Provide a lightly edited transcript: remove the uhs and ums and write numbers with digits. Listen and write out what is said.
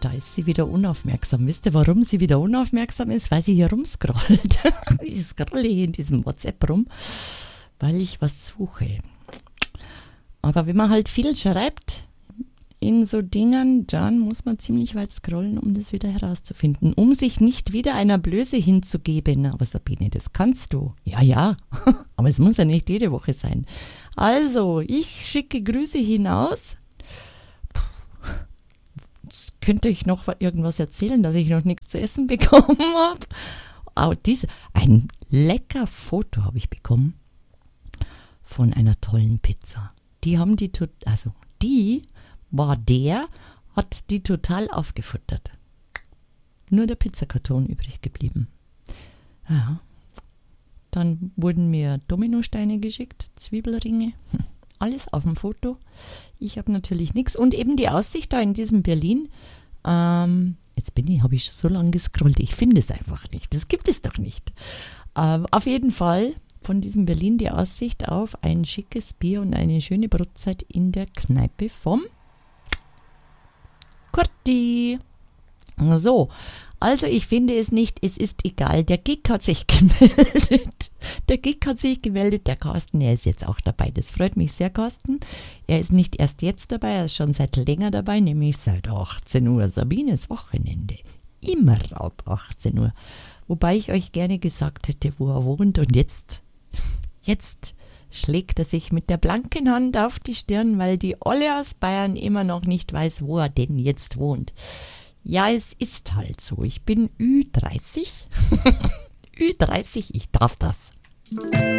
da ist sie wieder unaufmerksam. Wisst ihr, warum sie wieder unaufmerksam ist? Weil sie hier rumscrollt. Ich scrolle hier in diesem WhatsApp rum, weil ich was suche. Aber wenn man halt viel schreibt in so Dingern, dann muss man ziemlich weit scrollen, um das wieder herauszufinden. Um sich nicht wieder einer Blöße hinzugeben. Aber Sabine, das kannst du. Ja. Aber es muss ja nicht jede Woche sein. Also, ich schicke Grüße hinaus. Jetzt könnte ich noch irgendwas erzählen, dass ich noch nichts zu essen bekommen habe. Aber ein lecker Foto habe ich bekommen von einer tollen Pizza. Hat die total aufgefuttert. Nur der Pizzakarton übrig geblieben. Ja. Dann wurden mir Dominosteine geschickt, Zwiebelringe, alles auf dem Foto. Ich habe natürlich nichts. Und eben die Aussicht da in diesem Berlin. Habe ich schon so lange gescrollt. Ich finde es einfach nicht. Das gibt es doch nicht. Auf jeden Fall von diesem Berlin die Aussicht auf ein schickes Bier und eine schöne Brotzeit in der Kneipe vom Kurti. So, also ich finde es nicht, es ist egal. Der Gig hat sich gemeldet. Der Carsten, er ist jetzt auch dabei. Das freut mich sehr, Carsten. Er ist nicht erst jetzt dabei, er ist schon seit länger dabei, nämlich seit 18 Uhr. Sabines Wochenende. Immer ab 18 Uhr. Wobei ich euch gerne gesagt hätte, wo er wohnt. Und jetzt schlägt er sich mit der blanken Hand auf die Stirn, weil die Olle aus Bayern immer noch nicht weiß, wo er denn jetzt wohnt. Ja, es ist halt so. Ich bin Ü30. Ich darf das.